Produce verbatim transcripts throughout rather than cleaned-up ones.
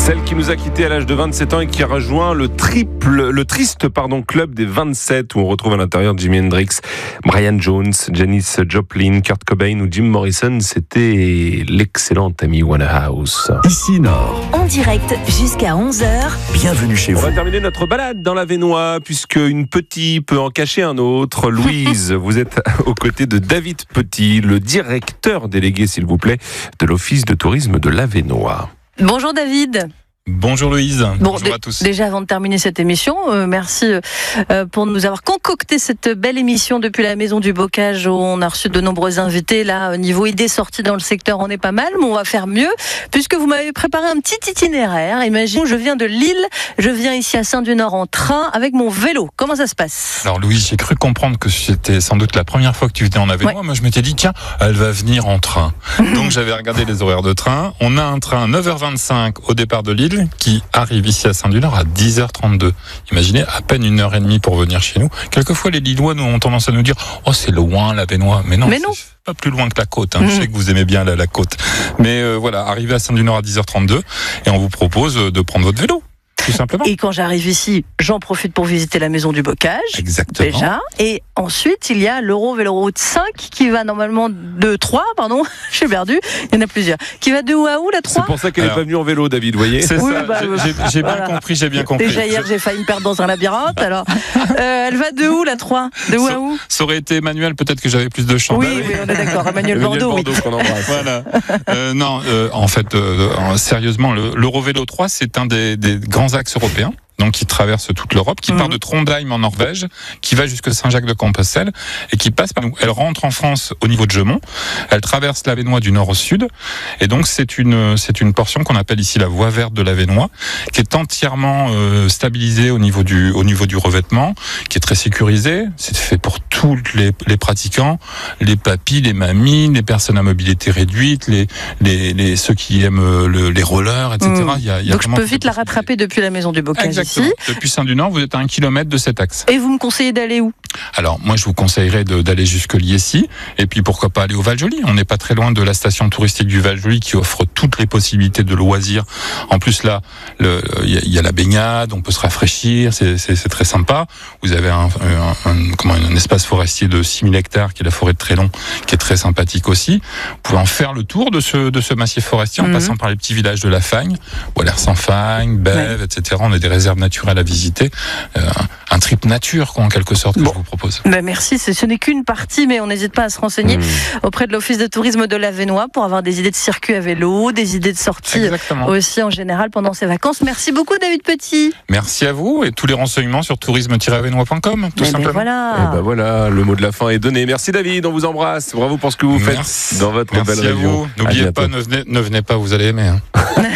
Celle qui nous a quittés à l'âge de vingt-sept ans et qui a rejoint le triple, le triste pardon, club des vingt-sept où on retrouve à l'intérieur Jimi Hendrix, Brian Jones, Janis Joplin, Kurt Cobain ou Jim Morrison. C'était l'excellent Amy Winehouse. Ici Nord. En direct jusqu'à onze heures. Bienvenue chez On vous. va terminer notre balade dans l'Avesnois puisque une petite peut en cacher un autre. Louise, vous êtes aux côtés de David Petit, le directeur délégué, s'il vous plaît, de l'Office de tourisme de l'Avesnois. Bonjour David. Bonjour Louise, Bon, bonjour d- à tous. Déjà avant de terminer cette émission, euh, merci euh, pour nous avoir concocté cette belle émission depuis la Maison du Bocage où on a reçu de nombreux invités. Là, au niveau idées sorties dans le secteur, on est pas mal, mais on va faire mieux puisque vous m'avez préparé un petit itinéraire. Imaginez, je viens de Lille, je viens ici à Saint-Du-Nord en train avec mon vélo. Comment ça se passe ? Alors Louise, j'ai cru comprendre que c'était sans doute la première fois que tu venais en Avesnois. Ouais. Moi je m'étais dit tiens, elle va venir en train. Donc j'avais regardé les horaires de train. On a un train neuf heures vingt-cinq au départ de Lille qui arrive ici à Saint-Du-Nord à dix heures trente-deux. Imaginez, à peine une heure et demie pour venir chez nous. Quelquefois les Lillois nous ont tendance à nous dire oh c'est loin l'Avesnois, mais non, Mais non. c'est pas plus loin que la côte. Hein. Mmh. Je sais que vous aimez bien la, la côte, mais euh, voilà, arrivé à Saint-Du-Nord à dix heures trente-deux et on vous propose de prendre votre vélo. Tout simplement. Et quand j'arrive ici, j'en profite pour visiter la Maison du Bocage. Exactement. Déjà. Et ensuite, il y a l'Euro Véloroute cinq qui va normalement de trois, pardon, je suis perdu. Il y en a plusieurs. Qui va de où à où, la trois ? C'est pour ça qu'elle n'est Alors, pas venue en vélo, David, vous voyez. C'est Oui, ça, bah, j'ai, j'ai- j'ai bien voilà. compris, j'ai bien compris. Déjà hier, j'ai failli me perdre dans un labyrinthe. Alors, euh, elle va de où, la trois ? De où à où ? Ça aurait été Emmanuel, peut-être que j'avais plus de chance. Oui, Bah oui, on est d'accord. Emmanuel Emmanuel Bordeaux, oui. Bordeaux qu'on embrasse. Voilà. Euh, non, euh, en fait, euh, euh, sérieusement, le, l'Eurovélo trois, c'est un des, des grands axes européens. Donc, qui traverse toute l'Europe, qui Mhm. part de Trondheim en Norvège, qui va jusqu'à Saint-Jacques-de-Compostelle et qui passe par nous. Elle rentre en France au niveau de Gemont. Elle traverse l'Avesnois du nord au sud. Et donc, c'est une, c'est une portion qu'on appelle ici la voie verte de l'Avesnois, qui est entièrement euh, stabilisée au niveau du, au niveau du revêtement, qui est très sécurisée. C'est fait pour tous les, les pratiquants, les papis, les mamies, les personnes à mobilité réduite, les, les, les ceux qui aiment euh, le, les rollers, et cetera. Mmh. Il y a, il y a Donc, je vraiment peux toutes vite les la rattraper depuis la Maison du Bocage Exactement. ici. Depuis Saint-Du-Nord, vous êtes à un kilomètre de cet axe. Et vous me conseillez d'aller où ? Alors, moi, je vous conseillerais de, d'aller jusque Liessy, et puis pourquoi pas aller au Val-Joli. On n'est pas très loin de la station touristique du Val-Joli qui offre toutes les possibilités de loisirs. En plus, là, le, il y, a, il y a la baignade, on peut se rafraîchir, c'est, c'est, c'est très sympa. Vous avez un, un, un, comment, un espace forestier de six mille hectares, qui est la forêt de Trélon, qui est très sympathique aussi. Vous pouvez en faire le tour de ce, de ce massif forestier en Mhm. passant par les petits villages de la Fagne, Boilers-sans-Fagne, Bève, et cetera. On a des réserves naturelles à visiter. Euh, un trip nature, quoi, en quelque sorte, que Bon. je vous propose. Ben merci, ce ce n'est qu'une partie, mais on n'hésite pas à se renseigner Mmh. auprès de l'Office de tourisme de l'Avesnois pour avoir des idées de circuit à vélo, des idées de sortie Exactement. aussi en général pendant ces vacances. Merci beaucoup David Petit. Merci à vous et tous les renseignements sur tourisme tiret avesnois point com, tout Eh ben simplement. Et voilà. ben voilà, le mot de la fin est donné. Merci David, on vous embrasse. Bravo pour ce que vous faites Merci. dans votre Merci belle à région. vous. N'oubliez À pas, bientôt. ne venez, ne venez pas, vous allez aimer. Hein.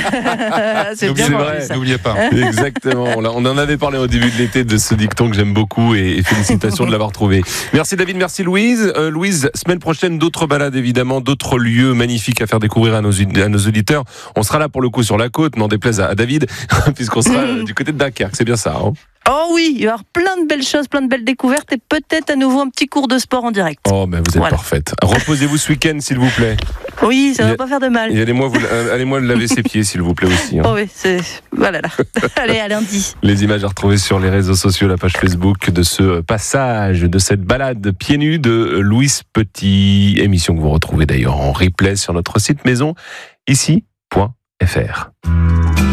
C'est N'oubliez bien c'est vendu, vrai. ça. N'oubliez pas. Exactement. On l'a- on en avait parlé au début de l'été de ce dicton que j'aime beaucoup et, et félicitations de l'avoir trouvé. Merci David, merci Louise. Euh, Louise, semaine prochaine, d'autres balades évidemment, d'autres lieux magnifiques à faire découvrir à nos, à nos auditeurs. On sera là pour le coup sur la côte, n'en déplaise à, à David, puisqu'on sera euh, du côté de Dunkerque. C'est bien ça. Hein. Oh oui, il va y avoir plein de belles choses, plein de belles découvertes et peut-être à nouveau un petit cours de sport en direct. Oh, ben vous êtes Voilà. parfaite. Reposez-vous ce week-end, s'il vous plaît. Oui, ça Il y va a- pas faire de mal. Et allez-moi vous, euh, allez-moi laver ses pieds, s'il vous plaît aussi. Hein. Oh oui, c'est... Voilà là. Allez, à lundi. Les images à retrouver sur les réseaux sociaux, la page Facebook de ce passage, de cette balade pieds nus de Louise Petit. Émission que vous retrouvez d'ailleurs en replay sur notre site maison, ici point f r.